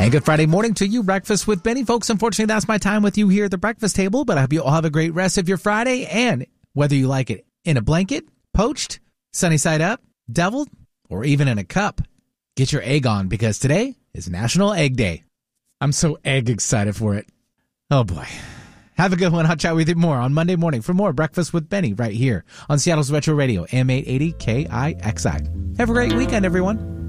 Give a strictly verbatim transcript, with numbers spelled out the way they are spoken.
And good Friday morning to you, Breakfast with Benny. Folks, unfortunately, that's my time with you here at the breakfast table, but I hope you all have a great rest of your Friday. And whether you like it in a blanket, poached, sunny side up, deviled, or even in a cup, get your egg on because today is National Egg Day. I'm so egg excited for it. Oh, boy. Have a good one. I'll chat with you more on Monday morning for more Breakfast with Benny right here on Seattle's Retro Radio, M eight eighty K I X I. Have a great weekend, everyone.